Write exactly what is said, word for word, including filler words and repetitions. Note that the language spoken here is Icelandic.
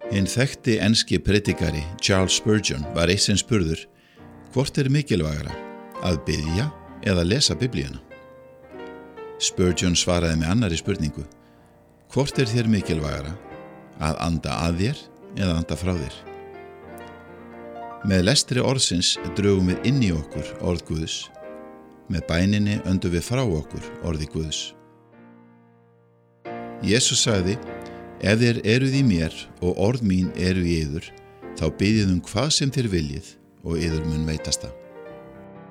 Hinn þekkti enski predikari Charles Spurgeon var eitt sinn spurður: hvort er mikilvægara, að biðja eða lesa Biblíuna? Spurgeon svaraði með annarri spurningu: hvort er þér mikilvægara, að anda að þér eða anda frá þér? Með lestri orðsins drögum við inn í okkur orð Guðs, með bæninni öndum við frá okkur orði Guðs. Jesús sagði: ef þér eruð í mér og orð mín eru í yður, þá biðið um hvað sem þér viljið og yður mun veitast það.